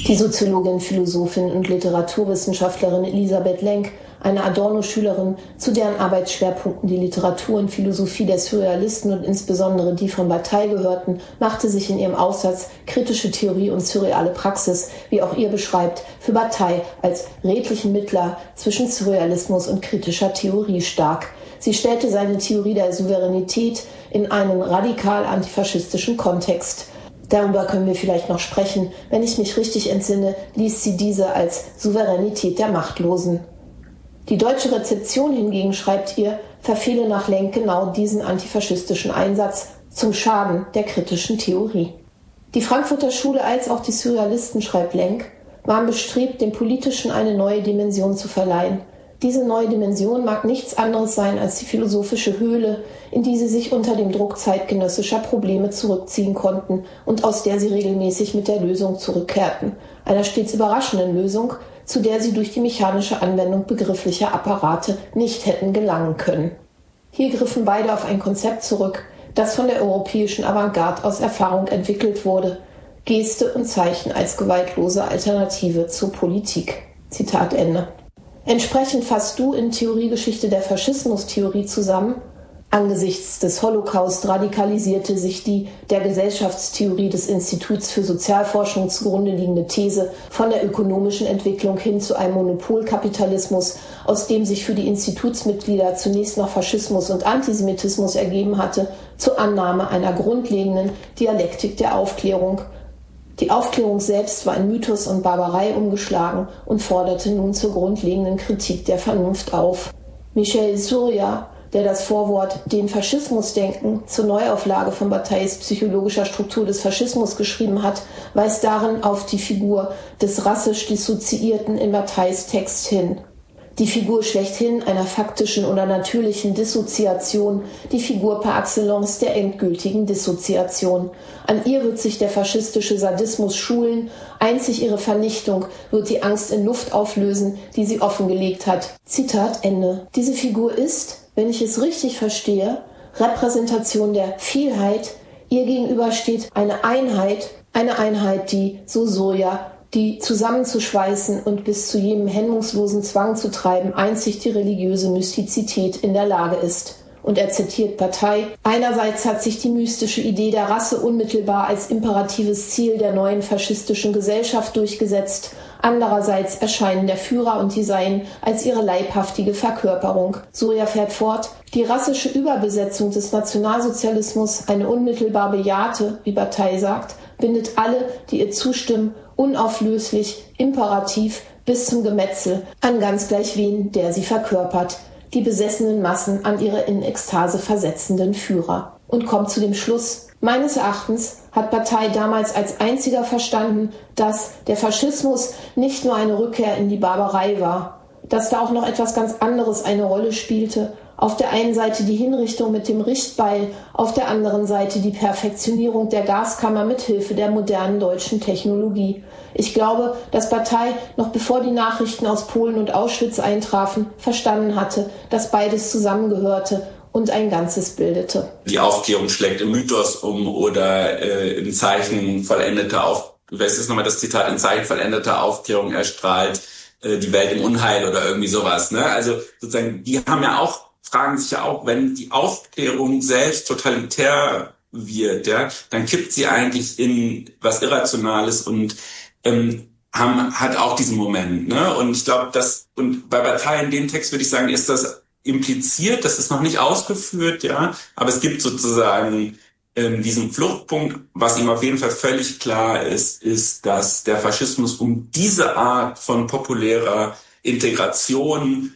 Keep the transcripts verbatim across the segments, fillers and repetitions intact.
Die Soziologin, Philosophin und Literaturwissenschaftlerin Elisabeth Lenk, eine Adorno-Schülerin, zu deren Arbeitsschwerpunkten die Literatur und Philosophie der Surrealisten und insbesondere die von Bataille gehörten, machte sich in ihrem Aufsatz Kritische Theorie und surreale Praxis, wie auch ihr beschreibt, für Bataille als redlichen Mittler zwischen Surrealismus und kritischer Theorie stark. Sie stellte seine Theorie der Souveränität in einen radikal antifaschistischen Kontext. Darüber können wir vielleicht noch sprechen. Wenn ich mich richtig entsinne, liest sie diese als Souveränität der Machtlosen. Die deutsche Rezeption hingegen, schreibt ihr, verfehle nach Lenk genau diesen antifaschistischen Einsatz zum Schaden der kritischen Theorie. Die Frankfurter Schule als auch die Surrealisten, schreibt Lenk, waren bestrebt, dem Politischen eine neue Dimension zu verleihen. Diese neue Dimension mag nichts anderes sein als die philosophische Höhle, in die sie sich unter dem Druck zeitgenössischer Probleme zurückziehen konnten und aus der sie regelmäßig mit der Lösung zurückkehrten, einer stets überraschenden Lösung, zu der sie durch die mechanische Anwendung begrifflicher Apparate nicht hätten gelangen können. Hier griffen beide auf ein Konzept zurück, das von der europäischen Avantgarde aus Erfahrung entwickelt wurde, Geste und Zeichen als gewaltlose Alternative zur Politik. Zitat Ende. Entsprechend fasst du in Theoriegeschichte der Faschismustheorie zusammen: Angesichts des Holocaust radikalisierte sich die der Gesellschaftstheorie des Instituts für Sozialforschung zugrunde liegende These von der ökonomischen Entwicklung hin zu einem Monopolkapitalismus, aus dem sich für die Institutsmitglieder zunächst noch Faschismus und Antisemitismus ergeben hatte, zur Annahme einer grundlegenden Dialektik der Aufklärung. Die Aufklärung selbst war in Mythos und Barbarei umgeschlagen und forderte nun zur grundlegenden Kritik der Vernunft auf. Michel Surya, der das Vorwort »Den Faschismusdenken« zur Neuauflage von Batailles psychologischer Struktur des Faschismus geschrieben hat, weist darin auf die Figur des rassisch Dissoziierten in Batailles Text hin. Die Figur schlechthin einer faktischen oder natürlichen Dissoziation, die Figur par excellence der endgültigen Dissoziation. An ihr wird sich der faschistische Sadismus schulen, einzig ihre Vernichtung wird die Angst in Luft auflösen, die sie offengelegt hat. Zitat Ende. Diese Figur ist, wenn ich es richtig verstehe, Repräsentation der Vielheit. Ihr gegenüber steht eine Einheit, eine Einheit, die, so Surya, die zusammenzuschweißen und bis zu jenem hemmungslosen Zwang zu treiben, einzig die religiöse Mystizität in der Lage ist. Und er zitiert Bataille: Einerseits hat sich die mystische Idee der Rasse unmittelbar als imperatives Ziel der neuen faschistischen Gesellschaft durchgesetzt, andererseits erscheinen der Führer und die Seinen als ihre leibhaftige Verkörperung. Surya fährt fort: Die rassische Überbesetzung des Nationalsozialismus, eine unmittelbar bejahte, wie Bataille sagt, bindet alle, die ihr zustimmen, unauflöslich, imperativ bis zum Gemetzel an ganz gleich wen, der sie verkörpert, die besessenen Massen an ihre in Ekstase versetzenden Führer. Und kommt zu dem Schluss: Meines Erachtens hat Bataille damals als einziger verstanden, dass der Faschismus nicht nur eine Rückkehr in die Barbarei war, dass da auch noch etwas ganz anderes eine Rolle spielte. Auf der einen Seite die Hinrichtung mit dem Richtbeil, auf der anderen Seite die Perfektionierung der Gaskammer mit Hilfe der modernen deutschen Technologie. Ich glaube, dass Bataille, noch bevor die Nachrichten aus Polen und Auschwitz eintrafen, verstanden hatte, dass beides zusammengehörte und ein Ganzes bildete. Die Aufklärung schlägt im Mythos um oder äh, in Zeichen vollendeter Auf... Was ist nochmal das Zitat? In Zeichen vollendeter Aufklärung erstrahlt äh, die Welt im Unheil oder irgendwie sowas. Ne? Also sozusagen, die haben ja auch fragen sich ja auch, wenn die Aufklärung selbst totalitär wird, ja, dann kippt sie eigentlich in was Irrationales und ähm, haben, hat auch diesen Moment, ne? Und ich glaube, dass, und bei Bataille in dem Text würde ich sagen, ist das impliziert, das ist noch nicht ausgeführt, ja, aber es gibt sozusagen ähm, diesen Fluchtpunkt. Was ihm auf jeden Fall völlig klar ist, ist, dass der Faschismus um diese Art von populärer Integration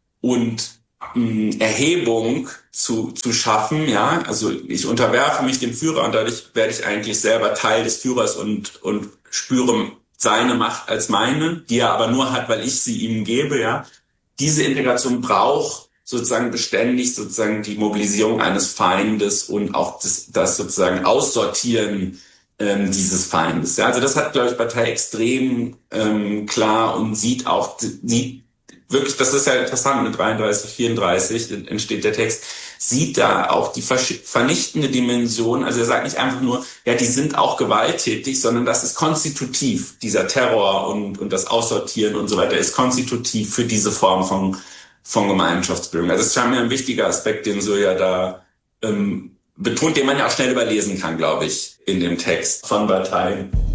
und Erhebung zu zu schaffen, ja, also ich unterwerfe mich dem Führer und dadurch werde ich eigentlich selber Teil des Führers und und spüre seine Macht als meine, die er aber nur hat, weil ich sie ihm gebe, ja. Diese Integration braucht sozusagen beständig sozusagen die Mobilisierung eines Feindes und auch das, das sozusagen Aussortieren ähm, dieses Feindes. Ja, also das hat, glaube ich, Bataille extrem ähm, klar und sieht auch die wirklich, das ist ja interessant, mit dreiunddreißig, vierunddreißig entsteht der Text, sieht da auch die vernichtende Dimension. Also er sagt nicht einfach nur, ja, die sind auch gewalttätig, sondern das ist konstitutiv. Dieser Terror und, und das Aussortieren und so weiter ist konstitutiv für diese Form von, von Gemeinschaftsbildung. Also es scheint mir ein wichtiger Aspekt, den Surya da ähm, betont, den man ja auch schnell überlesen kann, glaube ich, in dem Text von Bataille.